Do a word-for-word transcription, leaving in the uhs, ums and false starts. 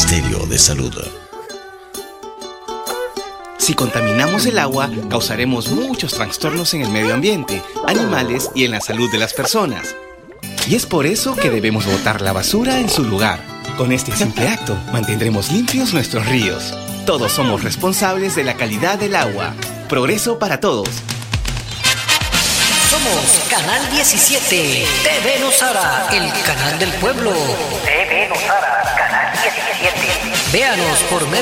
Ministerio de Salud. Si contaminamos el agua, causaremos muchos trastornos en el medio ambiente, animales y en la salud de las personas. Y es por eso que debemos botar la basura en su lugar. Con este simple acto, mantendremos limpios nuestros ríos. Todos somos responsables de la calidad del agua. Progreso para todos. Somos Canal diecisiete, T V Nosara, el canal del pueblo. T V Nosara, Canal diecisiete. Véanos por medio